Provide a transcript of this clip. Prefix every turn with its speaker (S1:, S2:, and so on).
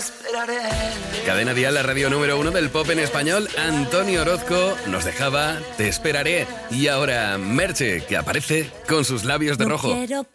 S1: Cadena Dial, la radio número 1 del pop en español. Antonio Orozco nos dejaba Te esperaré. Y ahora Merche, que aparece con sus labios de rojo.
S2: No quiero